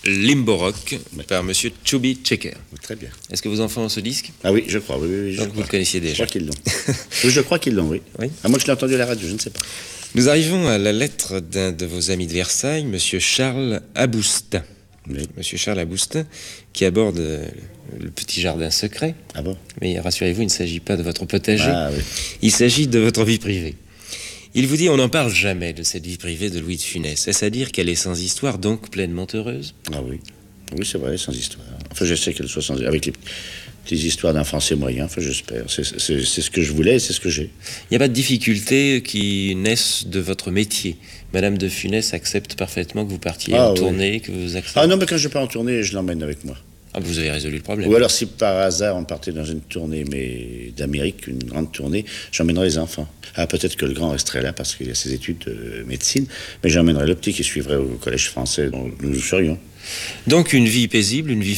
Limbo Rock par Monsieur Chubby Checker. Très bien. Est-ce que vos enfants ont ce disque? Ah oui, je crois. Oui, Donc vous le connaissiez déjà. Je crois qu'ils l'ont. Oui, je crois qu'ils l'ont, oui. Oui. À moins que je l'ai entendu à la radio, je ne sais pas. Nous arrivons à la lettre d'un de vos amis de Versailles, Monsieur Charles Aboustin. Oui. Monsieur Charles Aboustin, qui aborde le petit jardin secret. Ah bon? Mais rassurez-vous, il ne s'agit pas de votre potager. Ah oui. Il s'agit de votre vie privée. Il vous dit, on n'en parle jamais de cette vie privée de Louis de Funès. Est-ce à dire qu'elle est sans histoire, donc pleinement heureuse? Ah oui. Oui, c'est vrai, sans histoire. Enfin, je sais qu'elle soit sans... Avec les petites histoires d'un français moyen, enfin, j'espère. C'est ce que je voulais et c'est ce que j'ai. Il n'y a pas de difficultés qui naissent de votre métier. Madame de Funès accepte parfaitement que vous partiez en tournée, que vous acceptez... Ah non, mais quand je pars en tournée, je l'emmène avec moi. Ah, vous avez résolu le problème. Ou alors, si par hasard, on partait dans une tournée, mais d'Amérique, une grande tournée, j'emmènerais les enfants. Ah, peut-être que le grand resterait là parce qu'il a ses études de médecine, mais j'emmènerais le petit qui suivrait au collège français dont nous serions. Donc, une vie paisible, une vie